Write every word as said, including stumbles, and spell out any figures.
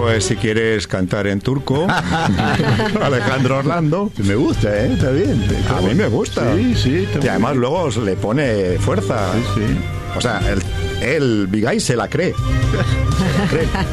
Pues si quieres cantar en turco, Alejandro Orlando. Me gusta, ¿eh? Está bien. A mí me gusta. Sí, sí. Y además bien. luego le pone fuerza. Sí, sí. O sea, el, el Bigay se la cree. Se la cree.